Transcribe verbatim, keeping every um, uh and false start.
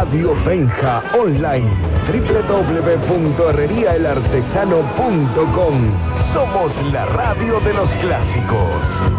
Radio Benja Online. doble u doble u doble u punto herrería el artesano punto com. Somos la radio de los clásicos.